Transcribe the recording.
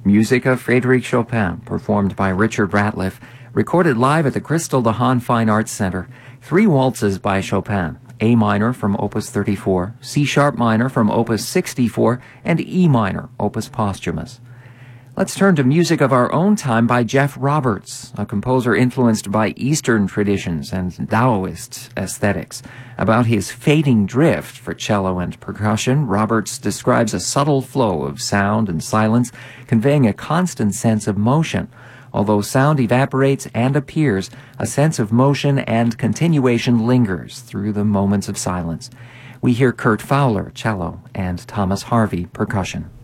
Music of Frédéric Chopin, performed by Richard Ratliff, recorded live at the Crystal de Haan Fine Arts Center. 3 waltzes by Chopin, A minor from Opus 34, C sharp minor from Opus 64, and E minor, Opus Posthumous. Let's turn to music of our own time by Jeff Roberts, a composer influenced by Eastern traditions and Taoist aesthetics. About his fading drift for cello and percussion, Roberts describes a subtle flow of sound and silence, conveying a constant sense of motion. Although sound evaporates and appears, a sense of motion and continuation lingers through the moments of silence. We hear Kurt Fowler, cello, and Thomas Harvey, percussion.